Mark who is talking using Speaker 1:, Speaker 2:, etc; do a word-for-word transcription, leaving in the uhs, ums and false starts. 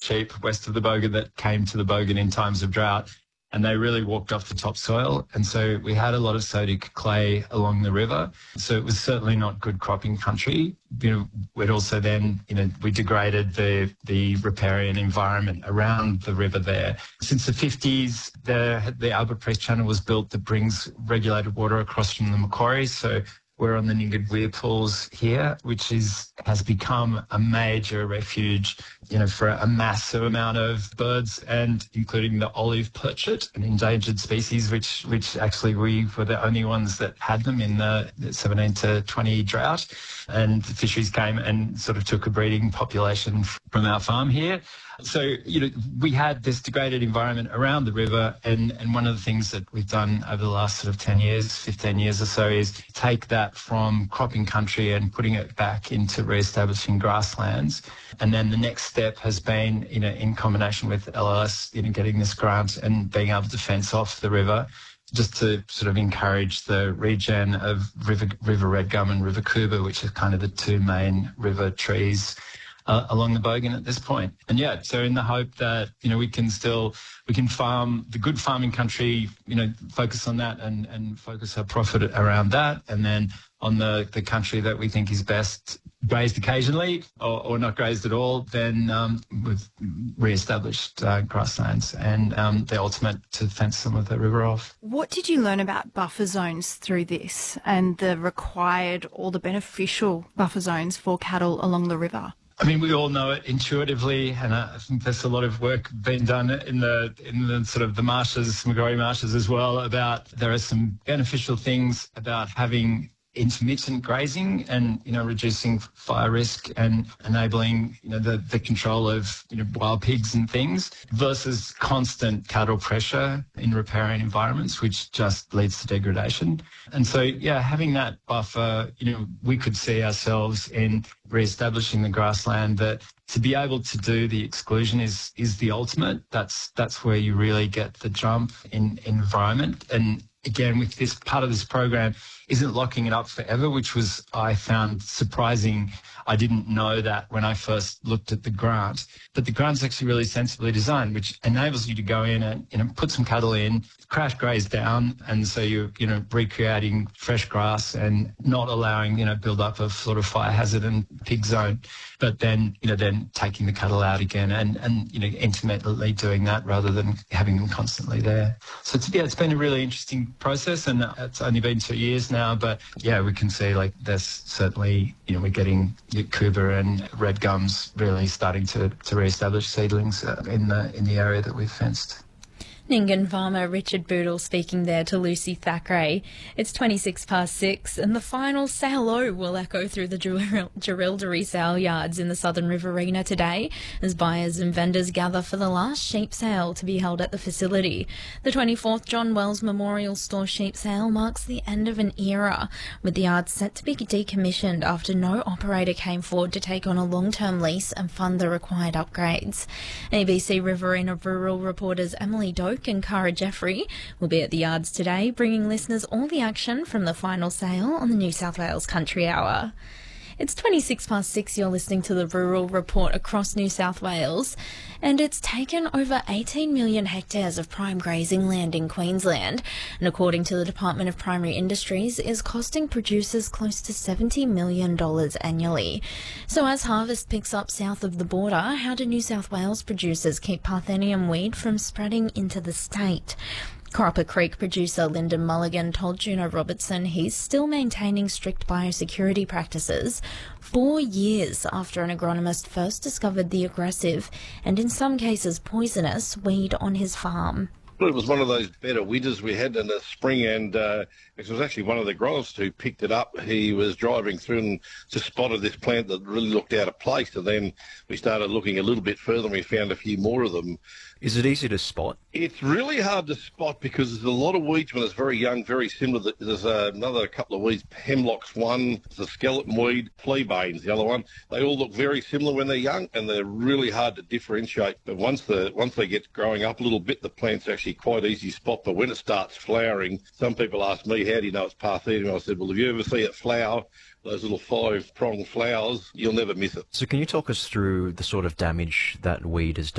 Speaker 1: sheep west of the Bogan that came to the Bogan in times of drought, and they really walked off the topsoil. And so we had a lot of sodic clay along the river. So it was certainly not good cropping country. You know, we'd also then, you know, we degraded the, the riparian environment around the river there. Since the fifties, the, the Albert Priest Channel was built that brings regulated water across from the Macquarie. So we're on the Ningad Weir Pools here, which is has become a major refuge, you know, for a massive amount of birds, and including the olive perchit, an endangered species, which which actually we were the only ones that had them in the seventeen to twenty drought. And the fisheries came and sort of took a breeding population from our farm here. So, you know, we had this degraded environment around the river, and, and one of the things that we've done over the last sort of ten years, fifteen years or so is take that from cropping country and putting it back into re-establishing grasslands. And then the next step has been, you know, in combination with L L S, you know, getting this grant and being able to fence off the river, just to sort of encourage the regen of river, river red gum and river coober, which are kind of the two main river trees Uh, along the Bogan at this point. And yeah, so in the hope that, you know, we can still, we can farm the good farming country, you know, focus on that and, and focus our profit around that. And then on the, the country that we think is best grazed occasionally or, or not grazed at all, then um, we've re-established uh, grasslands and um, the ultimate to fence some of the river off.
Speaker 2: What did you learn about buffer zones through this and the required or the beneficial buffer zones for cattle along the river?
Speaker 1: I mean, we all know it intuitively, and I think there's a lot of work being done in the in the sort of the marshes, Macquarie marshes as well, about there are some beneficial things about having intermittent grazing and, you know, reducing fire risk and enabling, you know, the, the control of, you know, wild pigs and things versus constant cattle pressure in riparian environments, which just leads to degradation. And so, yeah, having that buffer, you know, we could see ourselves in re-establishing the grassland that to be able to do the exclusion is is the ultimate. That's that's where you really get the jump in environment. And again, with this part of this program isn't locking it up forever, which was, I found surprising. I didn't know that when I first looked at the grant, but the grant's actually really sensibly designed, which enables you to go in and, you know, put some cattle in, crash graze down. And so you're, you know, recreating fresh grass and not allowing, you know, build up of sort of fire hazard and pig zone, but then, you know, then taking the cattle out again and, and, you know, intermittently doing that rather than having them constantly there. So it's, yeah, it's been a really interesting process, and it's only been two years now, but yeah, we can see like there's certainly, you know, we're getting coober and red gums really starting to, to re-establish seedlings uh, in the in the area that we've fenced.
Speaker 3: Ningad farmer Richard Boodle speaking there to Lucy Thackeray. It's twenty-six past six, and the final sale-o will echo through the Jerilderie sale yards in the Southern Riverina today as buyers and vendors gather for the last sheep sale to be held at the facility. The twenty-fourth John Wells Memorial Store sheep sale marks the end of an era, with the yard set to be decommissioned after no operator came forward to take on a long-term lease and fund the required upgrades. A B C Riverina rural reporters Emily Doak and Cara Jeffrey will be at the yards today, bringing listeners all the action from the final sale on the New South Wales Country Hour. It's twenty-six past six, you're listening to the Rural Report across New South Wales, and it's taken over eighteen million hectares of prime grazing land in Queensland, and according to the Department of Primary Industries, is costing producers close to seventy million dollars annually. So as harvest picks up south of the border, how do New South Wales producers keep Parthenium weed from spreading into the state? Cropper Creek producer Lyndon Mulligan told Juno Robertson he's still maintaining strict biosecurity practices four years after an agronomist first discovered the aggressive and in some cases poisonous weed on his farm.
Speaker 4: It was one of those better winters we had in the spring, and uh, it was actually one of the agronomists who picked it up. He was driving through and just spotted this plant that really looked out of place, and then we started looking a little bit further and we found a few more of them.
Speaker 5: Is it easy to spot?
Speaker 4: It's really hard to spot because there's a lot of weeds when it's very young, very similar. There's uh, another couple of weeds, hemlocks one, the skeleton weed, fleabanes, the other one. They all look very similar when they're young, and they're really hard to differentiate. But once the once they get growing up a little bit, the plant's actually quite easy to spot. But when it starts flowering, some people ask me, how do you know it's Parthenium? I said, well, if you ever see it flower, those little five-pronged flowers, you'll never miss it.
Speaker 5: So can you talk us through the sort of damage that weed has done?